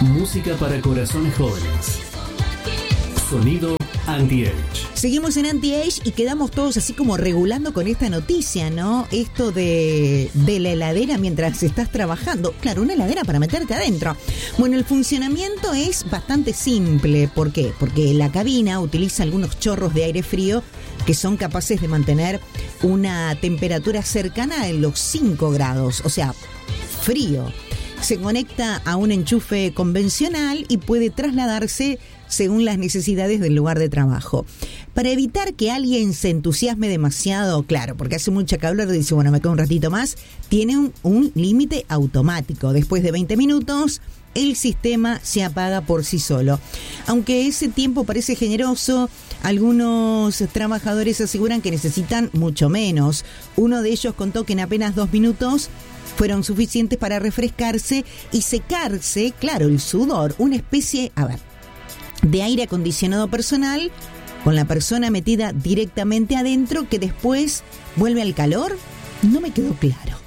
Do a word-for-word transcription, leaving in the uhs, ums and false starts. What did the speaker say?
Música para corazones jóvenes. Sonido Anti-Age. Seguimos en Anti-Age y quedamos todos así como regulando con esta noticia, ¿no? Esto de, de la heladera mientras estás trabajando. Claro, una heladera para meterte adentro. Bueno, el funcionamiento es bastante simple. ¿Por qué? Porque la cabina utiliza algunos chorros de aire frío que son capaces de mantener una temperatura cercana a los cinco grados, o sea, frío. Se conecta a un enchufe convencional y puede trasladarse según las necesidades del lugar de trabajo. Para evitar que alguien se entusiasme demasiado, claro, porque hace mucha calor y dice, bueno, me quedo un ratito más, tiene un, un límite automático. Después de veinte minutos, el sistema se apaga por sí solo. Aunque ese tiempo parece generoso, algunos trabajadores aseguran que necesitan mucho menos. Uno de ellos contó que en apenas dos minutos fueron suficientes para refrescarse y secarse, claro, el sudor, una especie, a ver, de aire acondicionado personal con la persona metida directamente adentro que después vuelve al calor. No me quedó claro.